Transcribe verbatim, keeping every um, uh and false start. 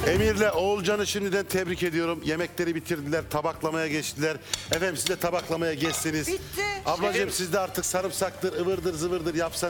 Emir'le Oğulcan'ı şimdiden tebrik ediyorum. Yemekleri bitirdiler, tabaklamaya geçtiler. Efendim siz de tabaklamaya geçseniz. Bitti. Ablacığım siz de artık sarımsaktır, ıvırdır zıvırdır yapsanız.